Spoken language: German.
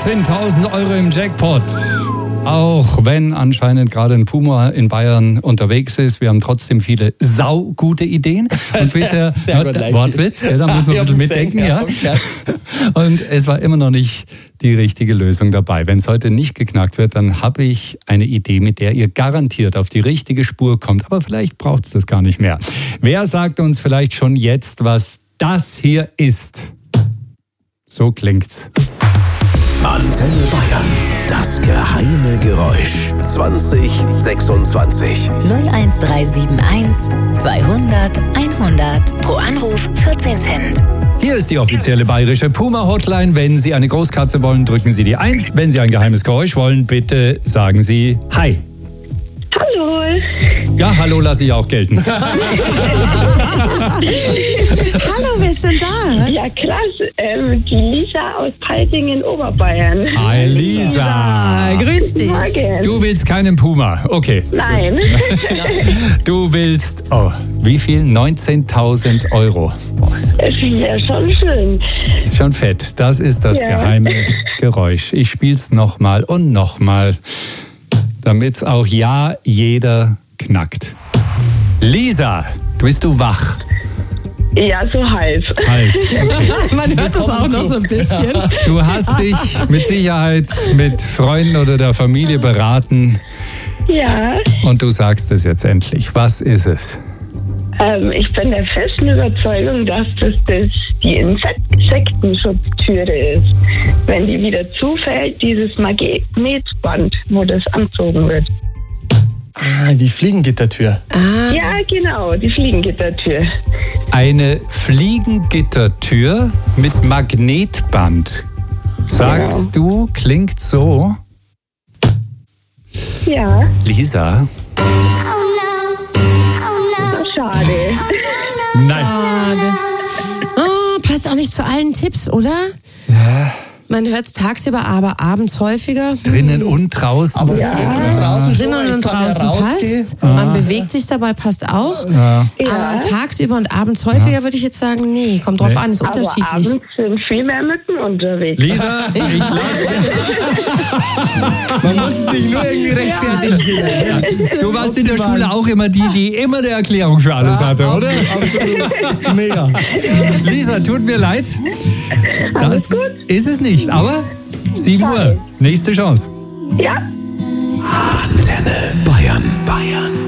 19.000 Euro im Jackpot. Auch wenn anscheinend gerade ein Puma in Bayern unterwegs ist, wir haben trotzdem viele saugute Ideen. Und bisher, Wortwitz, ja, da muss man ein bisschen mitdenken. Ja. Und es war immer noch nicht die richtige Lösung dabei. Wenn es heute nicht geknackt wird, dann habe ich eine Idee, mit der ihr garantiert auf die richtige Spur kommt. Aber vielleicht braucht es das gar nicht mehr. Wer sagt uns vielleicht schon jetzt, was das hier ist? So klingt's. Antenne Bayern. Das geheime Geräusch. 2026. 01371 200 100. Pro Anruf 14 Cent. Hier ist die offizielle bayerische Puma-Hotline. Wenn Sie eine Großkatze wollen, drücken Sie die 1. Wenn Sie ein geheimes Geräusch wollen, bitte sagen Sie Hi. Hallo. Ja, hallo lasse ich auch gelten. Hallo, wer ist denn da? Ja, klasse. Die Lisa aus Peiting, Oberbayern. Hi Lisa. Grüß dich. Morgen. Du willst keinen Puma. Okay. Nein. Du willst, wie viel? 19.000 Euro. Es wäre schon schön. Ist schon fett. Das ist das geheime Geräusch. Ich spiel's nochmal und nochmal, damit's auch jeder knackt. Lisa, bist du wach? Ja, so halb. Halt. Okay. Man hört das auch noch so ein bisschen. Du hast dich mit Sicherheit mit Freunden oder der Familie beraten Ja, und du sagst es jetzt endlich. Was ist es? ich bin der festen Überzeugung, dass das die Insektenschutztüre ist. Wenn die wieder zufällt, dieses Magnetband, wo das anzogen wird. Ah, die Fliegengittertür. Ja, genau, die Fliegengittertür. Eine Fliegengittertür mit Magnetband. Sagst du, klingt so. Ja, Lisa? schade. Nein. Oh, passt auch nicht zu allen Tipps, oder? Ja. Man hört es tagsüber, aber abends häufiger. Drinnen und draußen. Aber draußen schon, Drinnen und ich kann ja draußen rausgehen. passt. Man bewegt sich dabei, passt auch. Ja. Aber tagsüber und abends häufiger würde ich jetzt sagen, nee, kommt drauf an, ist Aber unterschiedlich. abends sind viel mehr Mücken unterwegs. Lisa, ich lese. Man muss sich nur irgendwie rechtfertigen. Du warst in der Schule auch immer die immer eine Erklärung für alles hatte, oder? Absolut. Mega. Lisa, tut mir leid. Das ist es nicht, aber 7 Uhr, nächste Chance. Ja. Antenne Bayern.